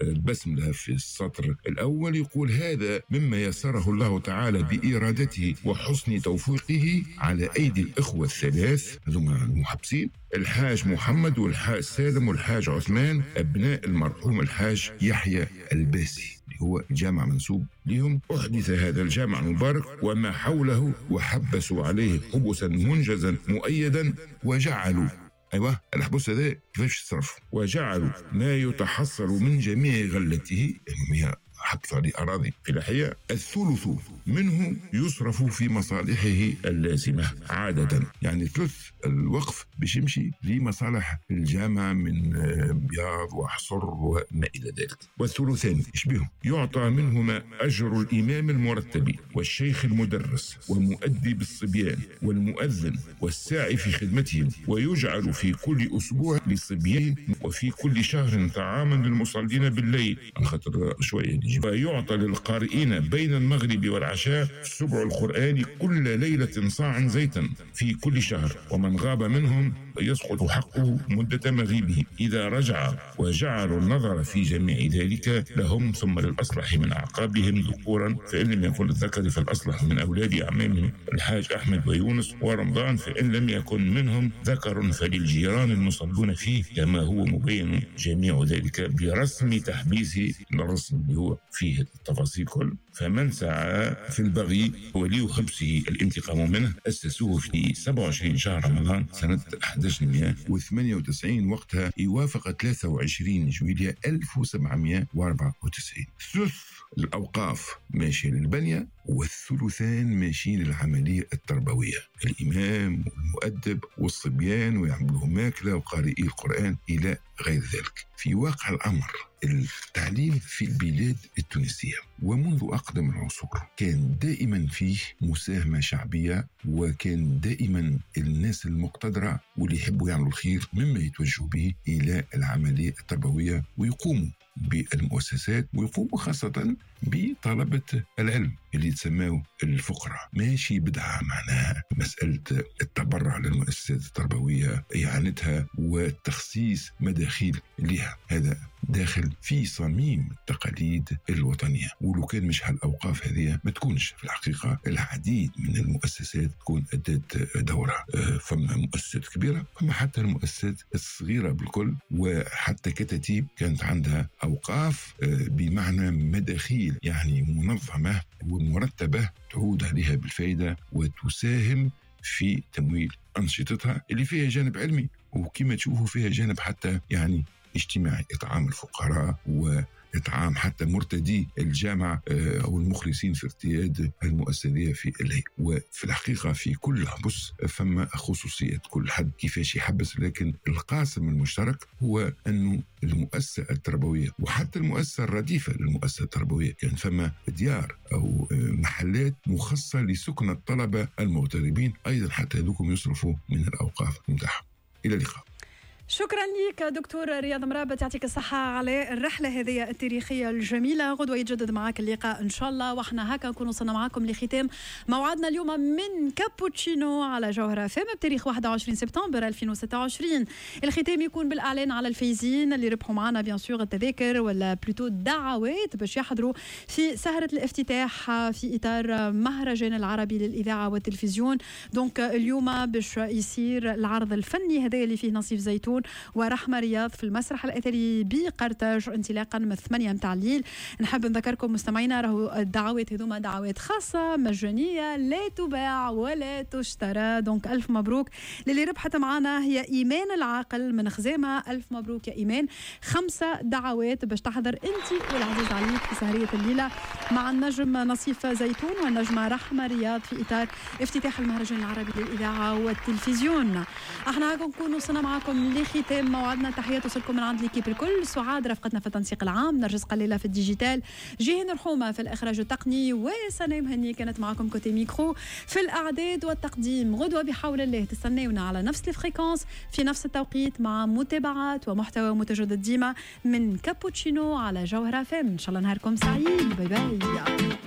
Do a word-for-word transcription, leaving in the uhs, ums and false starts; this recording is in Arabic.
البسملة في السطر الأول يقول: هذا مما يسره الله تعالى بإرادته وحسن توفيقه على أيدي الإخوة الثلاث هذوما المحبسين، الحاج محمد والحاج سالم والحاج عثمان، أبناء المرحوم الحاج يحيى الباسي اللي هو جامع منسوب لهم. أحدث هذا الجامع المبارك وما حوله وحبسوا عليه حبسا منجزا مؤيدا، وجعلوا أيوة الحبس هذا كيفاش يتصرف، وجعلوا ما يتحصل من جميع غلته هي حبس على أراضي فلاحية الثلث منه يصرف في مصالحه اللازمة عادة، يعني ثلث الوقف باش يمشي لمصالح الجامعة من بياض وحصر وما إلى ذلك، والثلثان يشبههم يعطى منهما أجر الإمام المرتب والشيخ المدرس ومؤدب الصبيان والمؤذن والساعي في خدمتهم، ويجعل في كل أسبوع للصبيان وفي كل شهر طعاما للمصلين بالليل خاطر شوية، ويعطى للقارئين بين المغرب والعشاء سبع القرآن كل ليلة صاعا زيتا في كل شهر، ومن غاب منهم يسقط حقه مدة مغيبه إذا رجع، وجعلوا النظر في جميع ذلك لهم ثم للأصلح من أعقابهم ذكورا، فإن لم يكن الذكر فالأصلح من أولاد أعمامهم الحاج أحمد ويونس ورمضان، فإن لم يكن منهم ذكر فللجيران المصلون فيه، كما هو مبين جميع ذلك برسم تحبيس الرسم اللي هو فيه التفاصيل كل. فمن سعى في البغي ولي حبسه الانتقام منه أسسوه في سبعة وعشرين شهر رمضان سنة أحد عشر وثمانية وتسعين، وقتها يوافق ثلاثة وعشرين جويلية ألف وسبعمائة وأربعة وتسعين. ثلث الأوقاف ماشي للبنية والثلثان ماشيين للعملية التربوية، الإمام والمؤدب والصبيان ويعملوا ماكلة وقارئي القرآن إلى غير ذلك. في واقع الأمر التعليم في البلاد التونسية ومنذ أقدم العصور كان دائما فيه مساهمة شعبية، وكان دائما الناس المقتدرة واللي يحبوا يعملوا الخير مما يتوجهوا به إلى العملية التربوية ويقوموا بالمؤسسات ويقوموا خاصة بطلبة العلم اللي تسماه الفقراء. ماشي بدعة معناها مسألة التبرع للمؤسسات التربوية إعانتها وتخصيص مداخيل لها، هذا داخل في صميم التقاليد الوطنية. ولو كان مش هالأوقاف هذه ما تكونش في الحقيقة العديد من المؤسسات تكون أدت دورها. فما مؤسسات كبيرة فما حتى المؤسسات الصغيرة بالكل، وحتى كتاتيب كانت عندها أوقاف بمعنى مداخيل يعني منظمة ومرتبة تعود عليها بالفائدة وتساهم في تمويل أنشطتها اللي فيها جانب علمي وكما تشوفوا فيها جانب حتى يعني اجتماعي، إطعام الفقراء وإطعام حتى مرتدي الجامعة أو المخلصين في ارتياد المؤسسية في الليل. وفي الحقيقة في كل حبس فما خصوصيات كل حد كيفاش يحبس، لكن القاسم المشترك هو أنه المؤسسة التربوية وحتى المؤسسة الرديفة للمؤسسة التربوية كان فما ديار أو محلات مخصصة لسكن الطلبة المغتربين، أيضا حتى هذوكم يصرفوا من الأوقاف متاعهم. إلى اللقاء. شكرا لك دكتور رياض مرابط، يعطيك الصحة على الرحلة هذه التاريخية الجميلة. غدوة يتجدد معك اللقاء إن شاء الله، وإحنا هكا نكون وصلنا معكم لختام موعدنا اليوم من كابوتشينو على جوهرة فام بتاريخ واحد وعشرين سبتمبر ألفين وستة وعشرين. الختام يكون بالإعلان على الفايزين اللي ربحوا معنا بيان سور التذاكر ولا بلوتو الدعوات باش يحضروا في سهرة الافتتاح في إطار مهرجان العربي للإذاعة والتلفزيون. دونك اليوم باش يصير العرض الفني هذا اللي فيه نصيف زيتون ورحمة رياض في المسرح الأثري بقرطاج انطلاقا من ثمانية متاع الليل. نحب نذكركم مستمعينا راهو الدعوات هذوما دعوات خاصة مجانية لا تباع ولا تشترى. دونك ألف مبروك للي ربحت معنا، هي إيمان العاقل من خزامة. ألف مبروك يا إيمان، خمسة دعوات باش تحضر أنت والعزيز عليك في سهرية الليلة مع النجم نصيف زيتون والنجمة رحمة رياض في إطار افتتاح المهرجان العربي للإذاعة والتلفزيون. احنا هاكم نكون وصلنا معكم لختام موعدنا. تحيات وصلكم من عند ليكيب الكل. سعاد رفقتنا في التنسيق العام، نرجس قليلة في الديجيتال، جيهان رحومة في الإخراج التقني، وسنايم هني كانت معكم كوتي ميكرو في الأعداد والتقديم. غدوة بحول الله تستناونا على نفس الفريكونس في نفس التوقيت مع متابعات ومحتوى متجدد ديما من كابوتشينو على جوهرة فام. إن شاء الله نهاركم سعيد. باي باي.